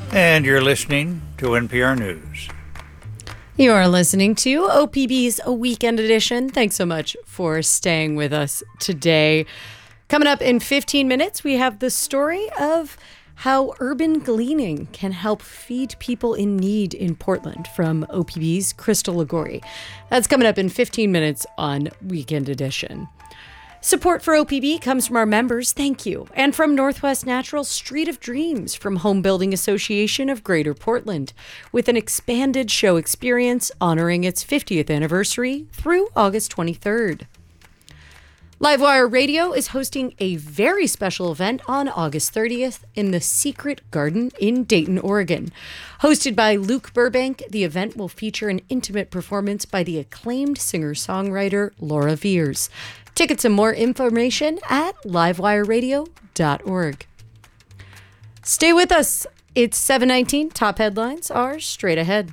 And you're listening to NPR News. You are listening to OPB's Weekend Edition. Thanks so much for staying with us today. Coming up in 15 minutes, we have the story of how urban gleaning can help feed people in need in Portland from OPB's Crystal Ligori. That's coming up in 15 minutes on Weekend Edition. Support for OPB comes from our members, thank you, and from Northwest Natural Street of Dreams from Home Building Association of Greater Portland, with an expanded show experience honoring its 50th anniversary through August 23rd. Livewire Radio is hosting a very special event on August 30th in the Secret Garden in Dayton, Oregon. Hosted by Luke Burbank, the event will feature an intimate performance by the acclaimed singer-songwriter Laura Veers. Tickets and more information at livewireradio.org. Stay with us. It's 7:19. Top headlines are straight ahead.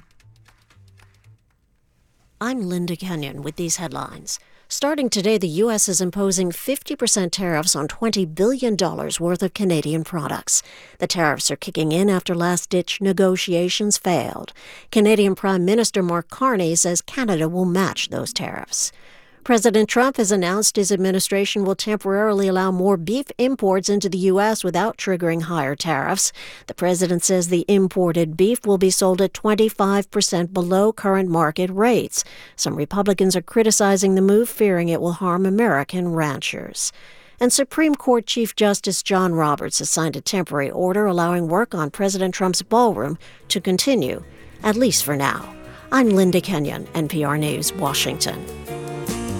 I'm Linda Kenyon with these headlines. Starting today, the U.S. is imposing 50% tariffs on $20 billion worth of Canadian products. The tariffs are kicking in after last-ditch negotiations failed. Canadian Prime Minister Mark Carney says Canada will match those tariffs. President Trump has announced his administration will temporarily allow more beef imports into the U.S. without triggering higher tariffs. The president says the imported beef will be sold at 25% below current market rates. Some Republicans are criticizing the move, fearing it will harm American ranchers. And Supreme Court Chief Justice John Roberts has signed a temporary order allowing work on President Trump's ballroom to continue, at least for now. I'm Linda Kenyon, NPR News, Washington.